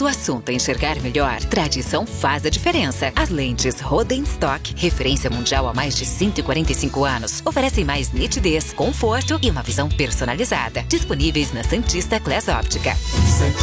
assunto é enxergar melhor, tradição faz a diferença. As lentes Rodenstock, referência mundial há mais de 145 anos, oferecem mais nitidez, conforto e uma visão personalizada. Disponíveis na Santista Class Óptica.